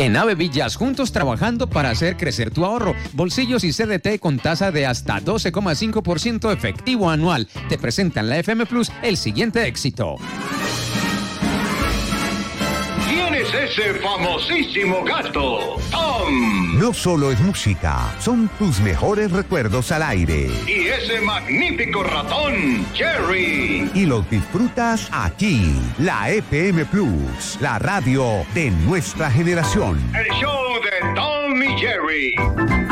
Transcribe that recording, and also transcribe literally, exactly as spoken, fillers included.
En Ave Villas, juntos trabajando para hacer crecer tu ahorro. Bolsillos y C D T con tasa de hasta doce coma cinco por ciento efectivo anual. Te presentan la F M Plus el siguiente éxito. ¿Quién es ese famosísimo gato? ¡Tom! No solo es música, son tus mejores recuerdos al aire. Y ese magnífico ratón, Jerry. Y los disfrutas aquí, la F M Plus, la radio de nuestra generación. El show de Tom y Jerry.